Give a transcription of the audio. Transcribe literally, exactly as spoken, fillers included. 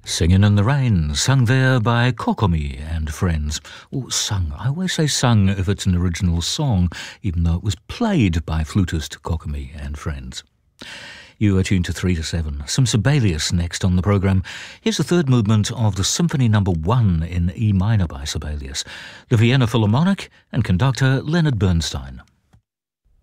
Singin' in the Rain, sung there by Kokomi and Friends. Or sung, I always say sung if it's an original song, even though it was played by flutist Kokomi and Friends. You are tuned to three to seven. Some Sibelius next on the programme. Here's the third movement of the Symphony Number One in E minor by Sibelius, the Vienna Philharmonic and conductor Leonard Bernstein.